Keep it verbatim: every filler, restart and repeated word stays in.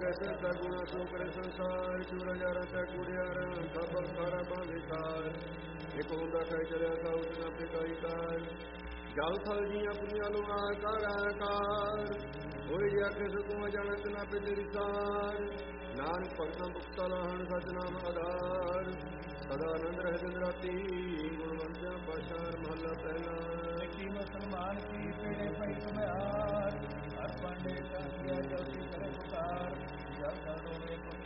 कैसे सगुण सो करे संसार चूर जार तै कुड़ियार सब खारा बांधे कार एक होंदा कह चलिया था उसना पिकाई कार जल थल जिया पुनिया लुआ कार होई जिया के सुकुम जनत ना पे तेरी सार नानक भगतां मुक्ता लाहन सच नाम आधार सदानंद रह दिन राती गुणवंत्या पाशार महला पहला की मुसलमान की पेड़े पई तुम्हार हर पांडे का किया जल्दी करे पुकार जल